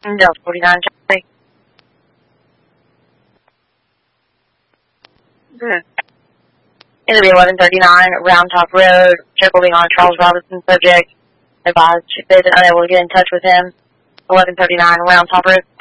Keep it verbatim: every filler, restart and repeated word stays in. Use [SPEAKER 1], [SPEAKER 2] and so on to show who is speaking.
[SPEAKER 1] Delta forty-nine, Charlie. Hmm. It'll be eleven thirty-nine, Round Top Road, circling on Charles Robinson, subject. Advised they've been unable to get in touch with him. eleven thirty-nine, Round Top Road.